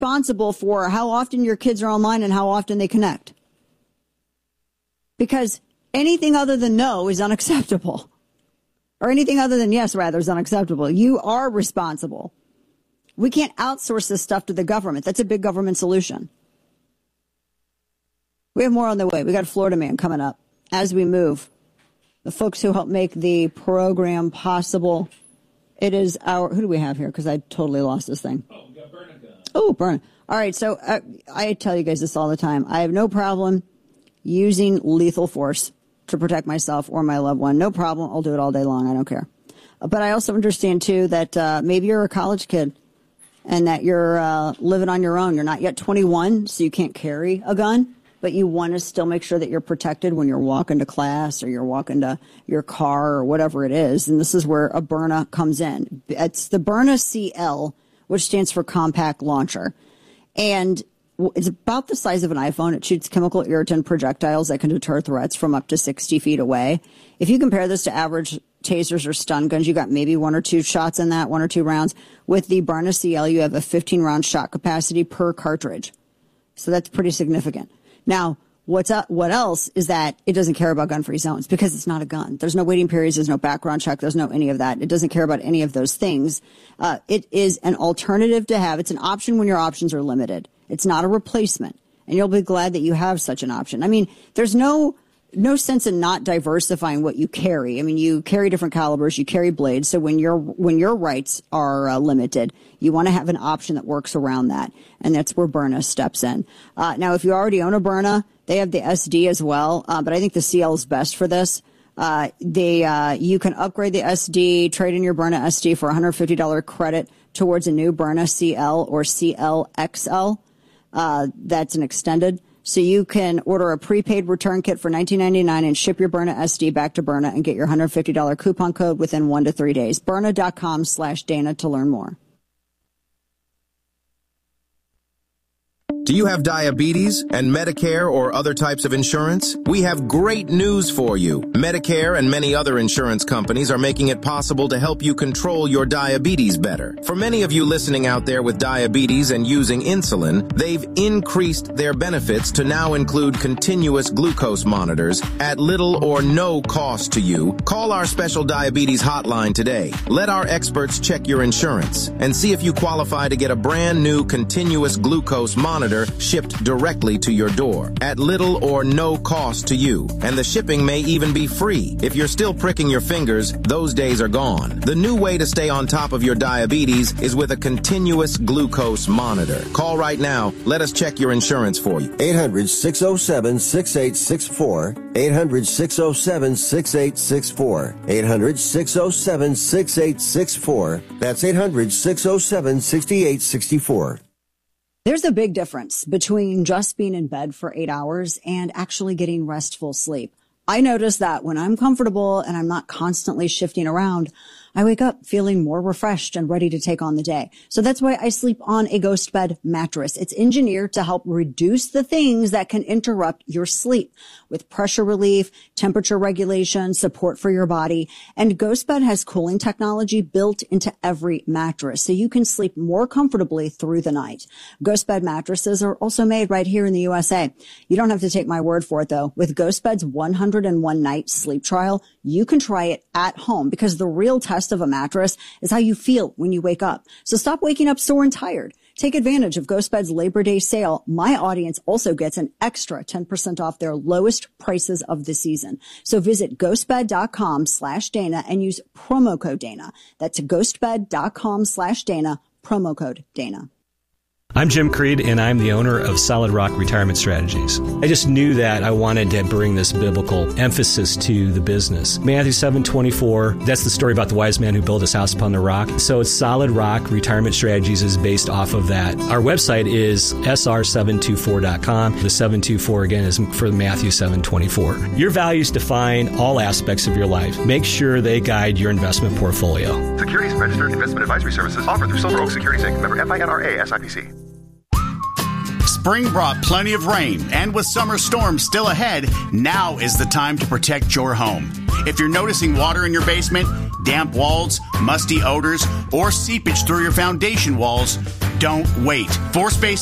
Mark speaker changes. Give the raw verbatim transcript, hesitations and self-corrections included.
Speaker 1: responsible for how often your kids are online and how often they connect. Because anything other than no is unacceptable. Or anything other than yes, rather, is unacceptable. You are responsible. We can't outsource this stuff to the government. That's a big government solution. We have more on the way. We got Florida Man coming up as we move. The folks who help make the program possible. It is our, who do we have here? Because I totally lost this thing.
Speaker 2: Oh, we got Bernica.
Speaker 1: Oh, Berna. All right. So uh, I tell you guys this all the time. I have no problem using lethal force to protect myself or my loved one. No problem. I'll do it all day long. I don't care. But I also understand, too, that uh, maybe you're a college kid and that you're uh, living on your own. You're not yet twenty-one, so you can't carry a gun. But you want to still make sure that you're protected when you're walking to class or you're walking to your car or whatever it is. And this is where a Byrna comes in. It's the Byrna C L, which stands for Compact Launcher. And it's about the size of an iPhone. It shoots chemical irritant projectiles that can deter threats from up to sixty feet away. If you compare this to average tasers or stun guns, you got maybe one or two shots in that, one or two rounds. With the Byrna C L, you have a fifteen round shot capacity per cartridge. So that's pretty significant. Now, what's up, what else is that it doesn't care about gun-free zones because it's not a gun. There's no waiting periods. There's no background check. There's no any of that. It doesn't care about any of those things. Uh, it is an alternative to have. It's an option when your options are limited. It's not a replacement. And you'll be glad that you have such an option. I mean, there's no no sense in not diversifying what you carry. I mean, you carry different calibers, you carry blades. So when your when your rights are uh, limited, you want to have an option that works around that. And that's where Byrna steps in. Uh, now, if you already own a Byrna, they have the S D as well. Uh, but I think the C L is best for this. Uh, they uh, you can upgrade the S D, trade in your Byrna S D for one hundred fifty dollars credit towards a new Byrna C L or C L X L. Uh, that's an extended. So you can order a prepaid return kit for nineteen ninety-nine and ship your Byrna S D back to Byrna and get your one hundred fifty dollars coupon code within one to three days. Byrna.com slash Dana to learn more.
Speaker 3: Do you have diabetes and Medicare or other types of insurance? We have great news for you. Medicare and many other insurance companies are making it possible to help you control your diabetes better. For many of you listening out there with diabetes and using insulin, they've increased their benefits to now include continuous glucose monitors at little or no cost to you. Call our special diabetes hotline today. Let our experts check your insurance and see if you qualify to get a brand new continuous glucose monitor shipped directly to your door at little or no cost to you. And the shipping may even be free. If you're still pricking your fingers, those days are gone. The new way to stay on top of your diabetes is with a continuous glucose monitor. Call right now. Let us check your insurance for you.
Speaker 4: eight hundred, six oh seven, six eight six four. eight hundred, six oh seven, six eight six four. eight hundred, six oh seven, six eight six four. That's eight hundred, six oh seven, six eight six four.
Speaker 1: There's a big difference between just being in bed for eight hours and actually getting restful sleep. I notice that when I'm comfortable and I'm not constantly shifting around, I wake up feeling more refreshed and ready to take on the day. So that's why I sleep on a Ghost Bed mattress. It's engineered to help reduce the things that can interrupt your sleep with pressure relief, temperature regulation, support for your body. And Ghost Bed has cooling technology built into every mattress, so you can sleep more comfortably through the night. Ghost Bed mattresses are also made right here in the U S A. You don't have to take my word for it, though. With Ghost Bed's one hundred one night sleep trial, you can try it at home because the real test of a mattress is how you feel when you wake up. So stop waking up sore and tired. Take advantage of Ghost Bed's Labor Day sale. My audience also gets an extra ten percent off their lowest prices of the season. So visit ghostbed.com slash Dana and use promo code Dana. That's ghostbed.com slash Dana, promo code Dana.
Speaker 5: I'm Jim Creed, and I'm the owner of Solid Rock Retirement Strategies. I just knew that I wanted to bring this biblical emphasis to the business. Matthew seven twenty-four, that's the story about the wise man who built his house upon the rock. So it's Solid Rock Retirement Strategies is based off of that. Our website is S R seven two four dot com. The seven two four, again, is for Matthew seven twenty-four. Your values define all aspects of your life. Make sure they guide your investment portfolio.
Speaker 6: Securities and registered investment advisory services offered through Silver Oak Securities Incorporated. Member F I N R A S I P C.
Speaker 7: Spring brought plenty of rain, and with summer storms still ahead, now is the time to protect your home. If you're noticing water in your basement, damp walls, musty odors, or seepage through your foundation walls, Don't wait. Four space